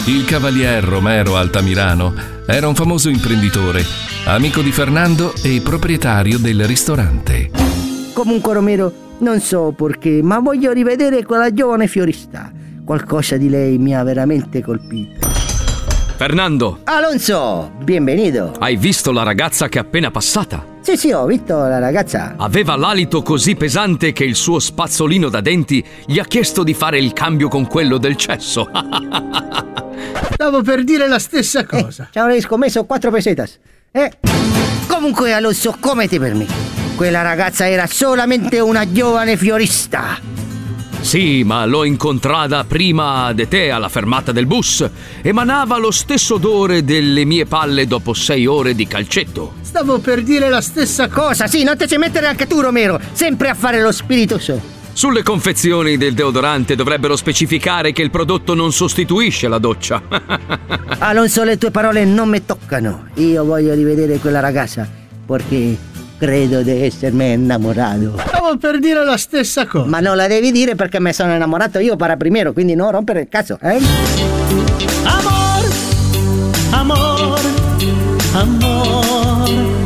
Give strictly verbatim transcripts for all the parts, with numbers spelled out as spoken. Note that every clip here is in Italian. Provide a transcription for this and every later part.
Il cavalier Romero Altamirano era un famoso imprenditore, amico di Fernando e proprietario del ristorante. Comunque Romero, non so perché, ma voglio rivedere quella giovane fiorista. Qualcosa di lei mi ha veramente colpito. Fernando! Alonso, benvenuto. Hai visto la ragazza che è appena passata? Sì, sì, ho visto la ragazza. Aveva l'alito così pesante che il suo spazzolino da denti gli ha chiesto di fare il cambio con quello del cesso. Stavo per dire la stessa cosa. Eh, ci avrei scommesso quattro pesetas. Eh? Comunque, Alonso, come ti permetti? Quella ragazza era solamente una giovane fiorista. Sì, ma l'ho incontrata prima di te alla fermata del bus. Emanava lo stesso odore delle mie palle dopo sei ore di calcetto. Stavo per dire la stessa cosa. Cosa? Sì, non te ci mettere anche tu, Romero. Sempre a fare lo spiritoso. Sulle confezioni del deodorante dovrebbero specificare che il prodotto non sostituisce la doccia. Alonso, le tue parole non mi toccano. Io voglio rivedere quella ragazza perché credo di essermi innamorato. Stavo per dire la stessa cosa. Ma non la devi dire perché me sono innamorato io para primero, quindi no rompere il cazzo, eh? Amor, amor, amor.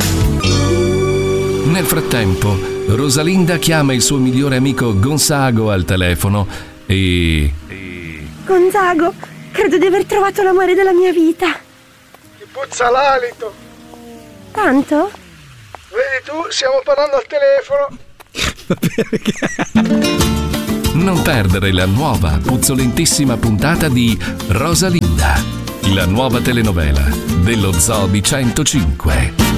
Nel frattempo, Rosalinda chiama il suo migliore amico Gonzago al telefono e... Gonzago, credo di aver trovato l'amore della mia vita. Ti puzza l'alito. Tanto? Vedi tu, stiamo parlando al telefono. Non perdere la nuova, puzzolentissima puntata di Rosalinda, la nuova telenovela dello Zoo di centocinque.